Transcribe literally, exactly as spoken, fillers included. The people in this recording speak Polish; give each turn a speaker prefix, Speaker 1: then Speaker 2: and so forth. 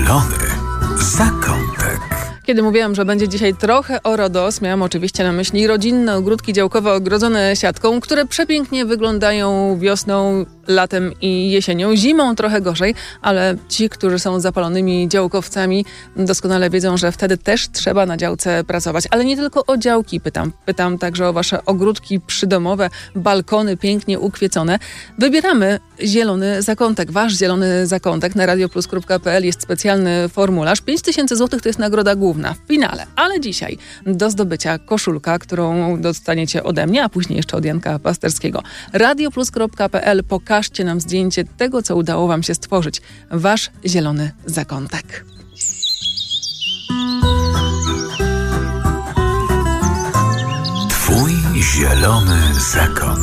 Speaker 1: Zielony zakątek.
Speaker 2: Kiedy mówiłam, że będzie dzisiaj trochę o RODOS, miałam oczywiście na myśli rodzinne ogródki działkowe ogrodzone siatką, które przepięknie wyglądają wiosną, latem i jesienią. Zimą trochę gorzej, ale ci, którzy są zapalonymi działkowcami, doskonale wiedzą, że wtedy też trzeba na działce pracować. Ale nie tylko o działki pytam. Pytam także o wasze ogródki przydomowe, balkony pięknie ukwiecone. Wybieramy zielony zakątek. Wasz zielony zakątek. Na radioplus kropka pe el jest specjalny formularz. pięć tysięcy złotych to jest nagroda główna w finale. Ale dzisiaj do zdobycia koszulka, którą dostaniecie ode mnie, a później jeszcze od Janka Pasterskiego. radioplus kropka pe el. Pokażcie nam zdjęcie tego, co udało wam się stworzyć. Wasz zielony zakątek.
Speaker 1: Twój zielony zakątek.